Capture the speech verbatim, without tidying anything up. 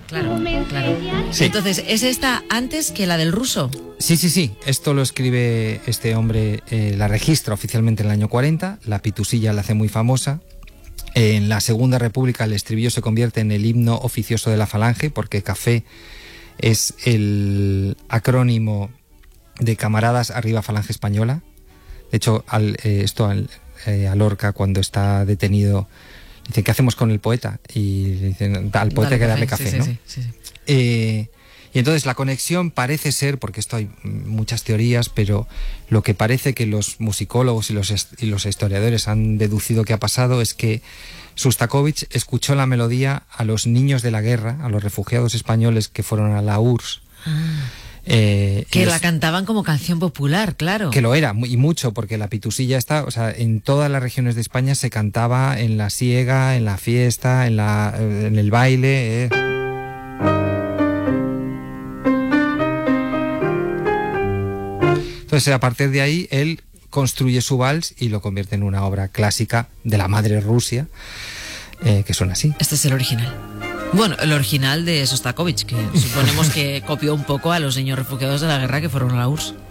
Claro, claro. Sí. Entonces, ¿es esta antes que la del ruso? Sí, sí, sí. Esto lo escribe este hombre, eh, la registra oficialmente en el año cuarenta, la pitusilla la hace muy famosa. En la Segunda República el estribillo se convierte en el himno oficioso de la Falange, porque café es el acrónimo de Camaradas Arriba Falange Española. De hecho, al, eh, esto al, eh, a Lorca, cuando está detenido, dicen, ¿qué hacemos con el poeta? Y le dicen, al poeta hay que darle café, sí, ¿no? Sí, sí, sí. Eh, y entonces la conexión parece ser, porque esto hay muchas teorías, pero lo que parece que los musicólogos y los, y los historiadores han deducido que ha pasado es que Šostakovich escuchó la melodía a los niños de la guerra, a los refugiados españoles que fueron a la U R S S. Ah. Eh, Que los, la cantaban como canción popular, claro. Que lo era, y mucho, porque la pitusilla está, o sea, en todas las regiones de España se cantaba en la siega, en la fiesta, en, la, en el baile. Eh. Entonces, a partir de ahí, él construye su vals y lo convierte en una obra clásica de la madre Rusia, eh, que suena así. Este es el original. Bueno, el original de Šostakovich, que suponemos que copió un poco a los niños refugiados de la guerra que fueron a la U R S S.